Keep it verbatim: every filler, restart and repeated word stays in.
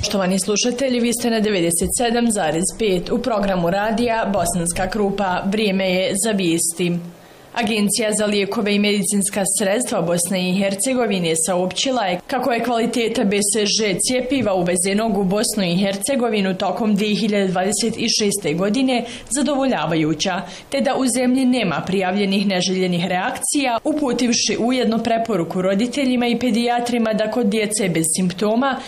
Poštovani slušatelji, vi ste na devedeset sedam zarez pet u programu radija Bosanska Krupa. Vrijeme je za vijesti. Agencija za lijekove i medicinska sredstva Bosne i Hercegovine saopćila je kako je kvaliteta B C G cijepiva uvezenog u Bosnu i Hercegovinu tokom dvije hiljade dvadeset šeste. godine zadovoljavajuća, te da u zemlji nema prijavljenih neželjenih reakcija, uputivši ujedno preporuku roditeljima i pedijatrima da kod djece bez simptoma